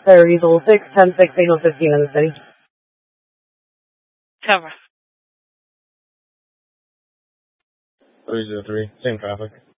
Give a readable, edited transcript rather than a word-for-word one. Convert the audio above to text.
Diesel 6, 10, 6, 8, 15 in the city. Cover. 303, same traffic.